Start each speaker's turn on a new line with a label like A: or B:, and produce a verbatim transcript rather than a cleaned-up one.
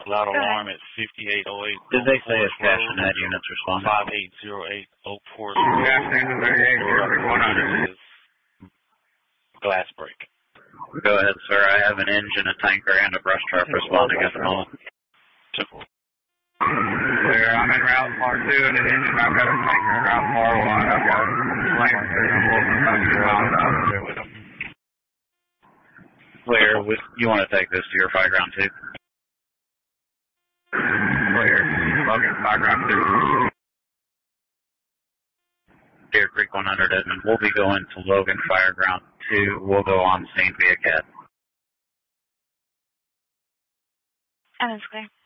A: Loud alarm at fifty-eight oh eight.
B: Did they say if cash and head units responded?
A: five eight zero eight Oak Forest
C: Road.
A: Glass break.
B: Go ahead, sir. I have an engine, a tanker, and a brush truck responding at the moment.
C: Clear. I'm in route four two and an engine. I've got a tanker in route four one. I've got a flame with them.
B: Clear. You want to take this to your fire ground two?
C: Clear. Logan, fire ground two.
B: Deer Creek one hundred Edmund. We'll be going to Logan Fire Ground two. We'll go on scene via C A D.
D: That is clear.